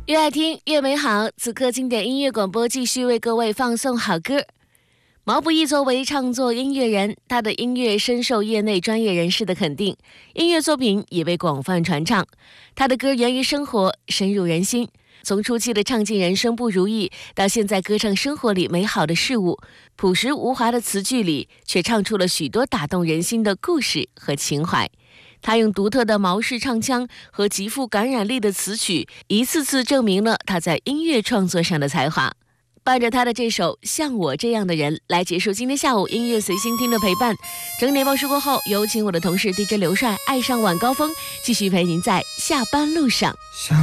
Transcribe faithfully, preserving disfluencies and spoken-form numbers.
越爱听越美好，此刻经典音乐广播继续为各位放送好歌。毛不易作为创作音乐人，他的音乐深受业内专业人士的肯定，音乐作品也被广泛传唱。他的歌源于生活，深入人心，从初期的唱尽人生不如意，到现在歌唱生活里美好的事物，朴实无华的词句里却唱出了许多打动人心的故事和情怀。他用独特的毛式唱腔和极富感染力的词曲，一次次证明了他在音乐创作上的才华。伴着他的这首《像我这样的人》来结束今天下午音乐随心听的陪伴。整点报时过后，有请我的同事 D J 刘帅爱上晚高峰，继续陪您在下班路上。 像